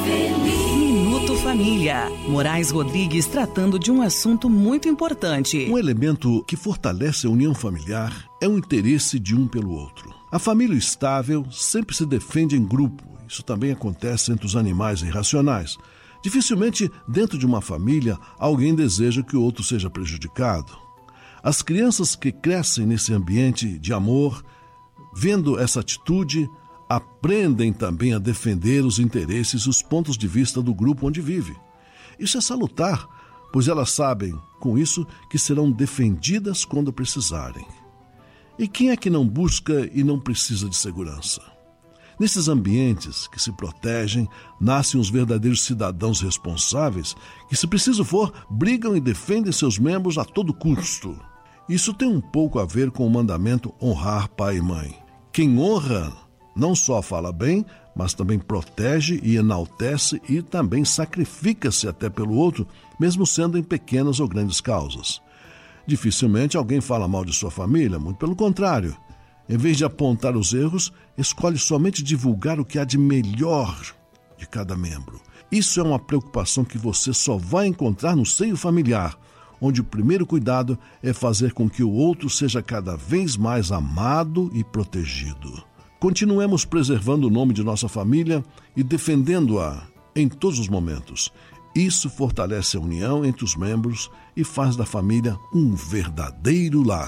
Minuto Família. Moraes Rodrigues tratando de um assunto muito importante. Um elemento que fortalece a união familiar é o interesse de um pelo outro. A família estável sempre se defende em grupo. Isso também acontece entre os animais irracionais. Dificilmente, dentro de uma família, alguém deseja que o outro seja prejudicado. As crianças que crescem nesse ambiente de amor, vendo essa atitude, aprendem também a defender os interesses e os pontos de vista do grupo onde vive. Isso é salutar, pois elas sabem, com isso, que serão defendidas quando precisarem. E quem é que não busca e não precisa de segurança? Nesses ambientes que se protegem, nascem os verdadeiros cidadãos responsáveis que, se preciso for, brigam e defendem seus membros a todo custo. Isso tem um pouco a ver com o mandamento honrar pai e mãe. Quem honra não só fala bem, mas também protege e enaltece e também sacrifica-se até pelo outro, mesmo sendo em pequenas ou grandes causas. Dificilmente alguém fala mal de sua família, muito pelo contrário. Em vez de apontar os erros, escolhe somente divulgar o que há de melhor de cada membro. Isso é uma preocupação que você só vai encontrar no seio familiar, onde o primeiro cuidado é fazer com que o outro seja cada vez mais amado e protegido. Continuemos preservando o nome de nossa família e defendendo-a em todos os momentos. Isso fortalece a união entre os membros e faz da família um verdadeiro lar.